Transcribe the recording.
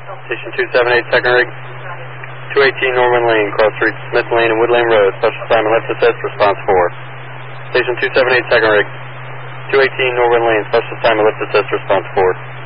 Station 278, second rig. 218 Norman Lane, cross street Smith Lane and Wood Lane Road. Special assignment left assist, response 4. Station 278, second rig. 218 Norman Lane, special assignment left assist, response 4.